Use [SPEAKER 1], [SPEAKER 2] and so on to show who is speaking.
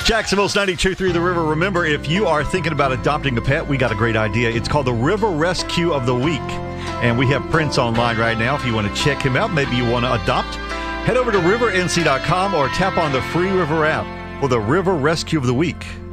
[SPEAKER 1] Jacksonville's 92.3 The River. Remember, if you are thinking about adopting a pet, we got a great idea. It's called the River Rescue of the Week. And we have Prince online right now. If you want to check him out, maybe you want to adopt, head over to rivernc.com or tap on the free River app for the River Rescue of the Week.